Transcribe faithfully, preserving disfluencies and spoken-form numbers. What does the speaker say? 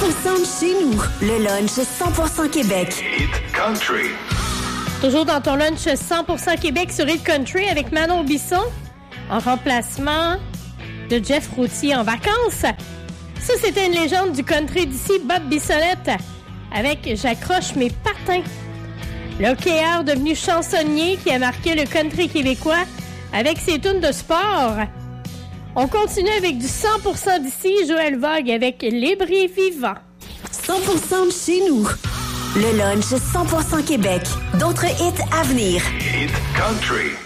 pour cent de chez nous. Le lunch cent pour cent Québec. Hit Country. Toujours dans ton lunch cent pour cent Québec sur Hit Country avec Manon Bisson, en remplacement de Jeff Routier en vacances. Ça, c'était une légende du country d'ici, Bob Bissonnette, avec « J'accroche mes patins ». Le hockeyeur devenu chansonnier qui a marqué le country québécois avec ses tunes de sport. On continue avec du cent pour cent d'ici, Joël Vogue avec « Libre et vivant ». cent pour cent de chez nous. Le lunch cent pour cent Québec. D'autres hits à venir. Hit Country.